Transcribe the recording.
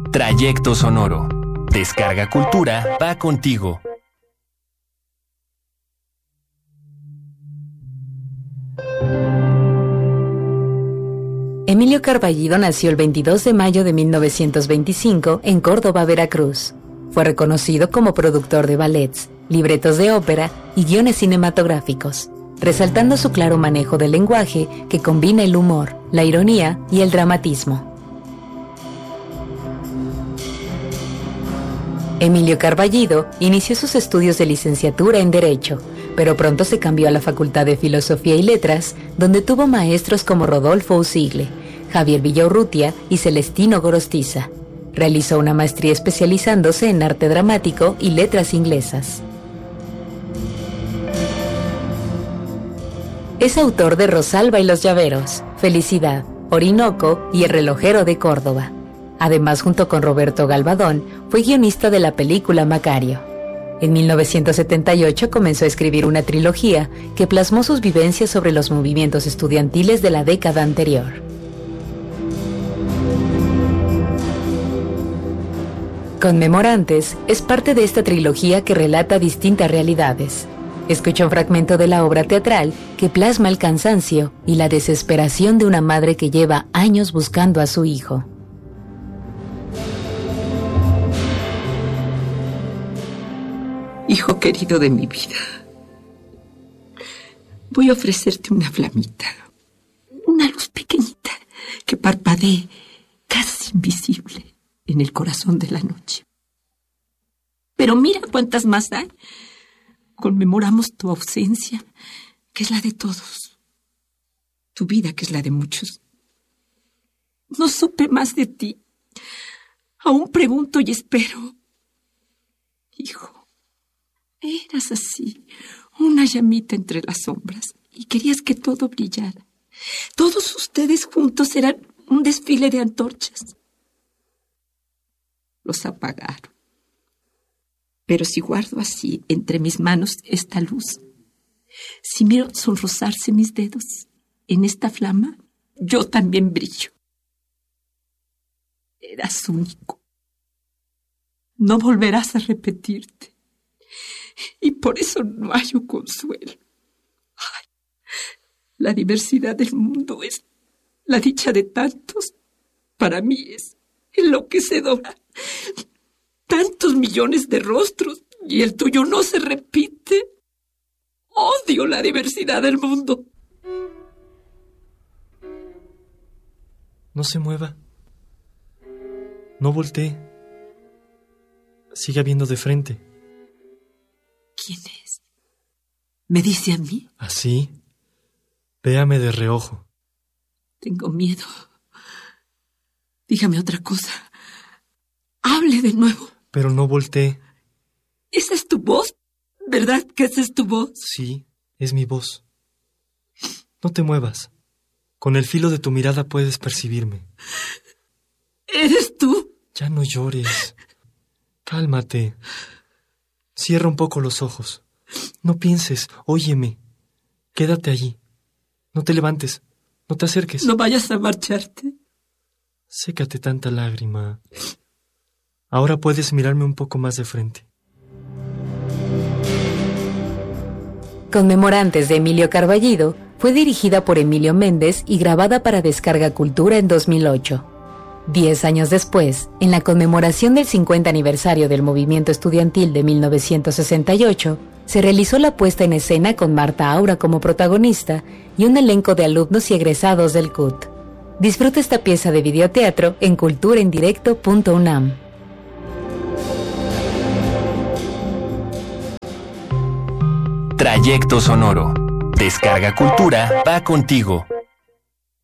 Trayecto sonoro. Descarga Cultura va contigo. Emilio Carballido nació el 22 de mayo de 1925 en Córdoba, Veracruz. Fue reconocido como productor de ballets, libretos de ópera y guiones cinematográficos, resaltando su claro manejo del lenguaje que combina el humor, la ironía y el dramatismo. Emilio Carballido inició sus estudios de licenciatura en Derecho, pero pronto se cambió a la Facultad de Filosofía y Letras, donde tuvo maestros como Rodolfo Usigle, Javier Villaurrutia y Celestino Gorostiza. Realizó una maestría especializándose en arte dramático y letras inglesas. Es autor de Rosalba y los Llaveros, Felicidad, Orinoco y El relojero de Córdoba. Además, junto con Roberto Galvadón, fue guionista de la película Macario. En 1978 comenzó a escribir una trilogía que plasmó sus vivencias sobre los movimientos estudiantiles de la década anterior. Conmemorantes es parte de esta trilogía que relata distintas realidades. Escucha un fragmento de la obra teatral que plasma el cansancio y la desesperación de una madre que lleva años buscando a su hijo. Hijo querido de mi vida, voy a ofrecerte una flamita, una luz pequeñita que parpadee casi invisible en el corazón de la noche. Pero mira cuántas más hay. Conmemoramos tu ausencia, que es la de todos, tu vida, que es la de muchos. No supe más de ti. Aún pregunto y espero. Hijo, eras así, una llamita entre las sombras, y querías que todo brillara. Todos ustedes juntos eran un desfile de antorchas. Los apagaron. Pero si guardo así entre mis manos esta luz, si miro sonrosarse mis dedos en esta flama, yo también brillo. Eras único. No volverás a repetirte. Y por eso no hallo consuelo. Ay, la diversidad del mundo es la dicha de tantos. Para mí es enloquecedora. Tantos millones de rostros y el tuyo no se repite. Odio la diversidad del mundo. No se mueva. No voltee. Siga viendo de frente. ¿Quién es? ¿Me dice a mí? ¿Así? Véame de reojo. Tengo miedo. Dígame otra cosa. Hable de nuevo. Pero no voltee. ¿Esa es tu voz? ¿Verdad que esa es tu voz? Sí, es mi voz. No te muevas. Con el filo de tu mirada puedes percibirme. ¿Eres tú? Ya no llores. Cálmate. Cierra un poco los ojos. No pienses, óyeme. Quédate allí. No te levantes, no te acerques. No vayas a marcharte. Sécate tanta lágrima. Ahora puedes mirarme un poco más de frente. Conmemorantes de Emilio Carballido fue dirigida por Emilio Méndez y grabada para Descarga Cultura en 2008. 10 años después, en la conmemoración del 50 aniversario del movimiento estudiantil de 1968, se realizó la puesta en escena con Marta Aura como protagonista y un elenco de alumnos y egresados del CUT. Disfruta esta pieza de videoteatro en culturaendirecto.unam. Trayecto sonoro. Descarga Cultura va contigo.